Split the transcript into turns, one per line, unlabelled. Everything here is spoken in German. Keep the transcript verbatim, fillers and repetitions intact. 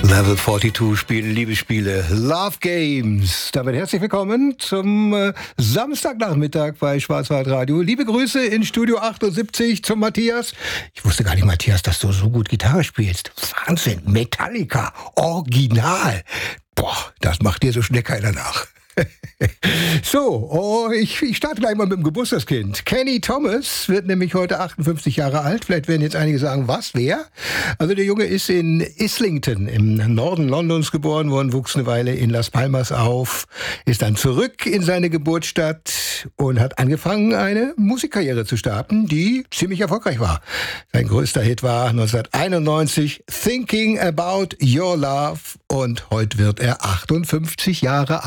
Level zweiundvierzig spielen Liebesspiele, Love Games. Damit herzlich willkommen zum äh, Samstagnachmittag bei Schwarzwaldradio. Liebe Grüße in Studio achtundsiebzig zum Matthias. Ich wusste gar nicht, Matthias, dass du so gut Gitarre spielst. Wahnsinn, Metallica, Original. Boah, das macht dir so schnell keiner nach. So, oh, ich, ich starte gleich mal mit dem Geburtstagskind. Kenny Thomas wird nämlich heute achtundfünfzig Jahre alt. Vielleicht werden jetzt einige sagen, was, wer? Also der Junge ist in Islington im Norden Londons geboren worden, wuchs eine Weile in Las Palmas auf, ist dann zurück in seine Geburtsstadt und hat angefangen, eine Musikkarriere zu starten, die ziemlich erfolgreich war. Sein größter Hit war neunzehnhunderteinundneunzig Thinking About Your Love und heute wird er achtundfünfzig Jahre alt.